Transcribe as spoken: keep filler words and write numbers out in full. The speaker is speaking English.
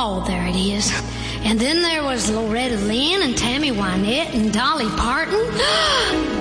Oh, there it is. And then there was Loretta Lynn and Tammy Wynette and Dolly Parton.